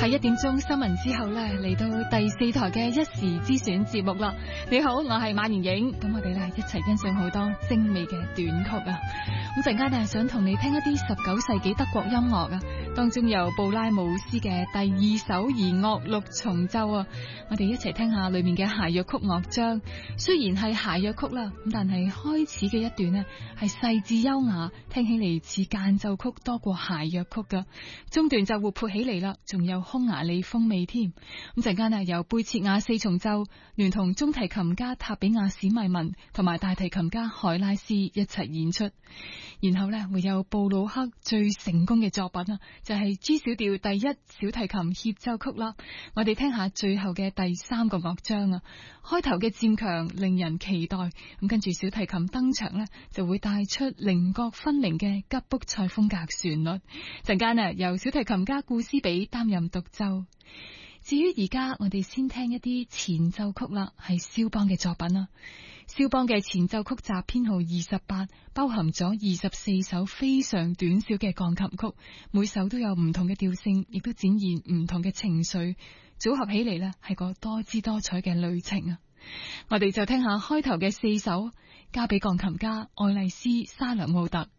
喺1點鐘新聞之後呢，嚟到第4台嘅一時之選節目啦。你好，我係馬妍影，咁我哋呢一齊欣賞好多精美嘅短曲啊。咁陣間呢想同你聽一啲19世紀德國音樂啊，當中有布拉姆斯嘅第2首弦樂六重奏啊。我哋一齊聽下裏面嘅諧謔曲樂章。雖然係諧謔曲啦，咁但係開始嘅一段呢係細緻優雅，聽起嚟似間奏曲多過諧謔曲噶。中段就活潑起嚟啦，仲有匈牙利風味添。咁陣間由貝切亞4重奏聯同中提琴家塔比亞史密文同埋大提琴家海拉斯一齊演出。然後呢會有布魯克最成功嘅作品啊，就係 G 小調第1小提琴協奏曲啦。我哋聽下最後嘅第3個樂章啊。開頭嘅漸強令人期待，咁跟住小提琴登場呢，就會帶出稜角分明嘅吉卜賽風格旋律。陣間由小提琴家顧斯比擔任獨奏。至於而家我哋先聽一啲前奏曲啦，係肖邦嘅作品啦。肖邦嘅前奏曲集編號28，包含咗24首非常短小嘅鋼琴曲，每首都有唔同嘅調性，亦都展現唔同嘅情緒，組合起嚟呢係個多姿多彩嘅旅程啊！我哋就聽下開頭嘅4首，交俾鋼琴家愛麗絲沙良奧特。